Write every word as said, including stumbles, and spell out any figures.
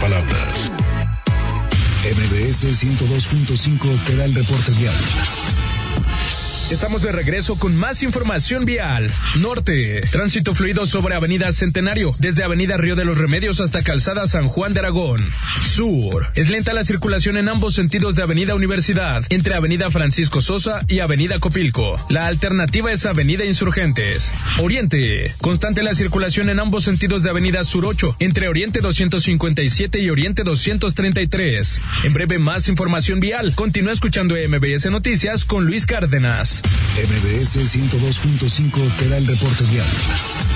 palabras. M B S ciento dos punto cinco te da el reporte vial. Estamos de regreso con más información vial. Norte, tránsito fluido sobre Avenida Centenario, desde Avenida Río de los Remedios hasta Calzada San Juan de Aragón. Sur, es lenta la circulación en ambos sentidos de Avenida Universidad, entre Avenida Francisco Sosa y Avenida Copilco. La alternativa es Avenida Insurgentes. Oriente, constante la circulación en ambos sentidos de Avenida Sur ocho, entre Oriente doscientos cincuenta y siete y Oriente doscientos treinta y tres. En breve más información vial. Continúa escuchando M B S Noticias con Luis Cárdenas. M B S ciento dos punto cinco te da el reporte vial.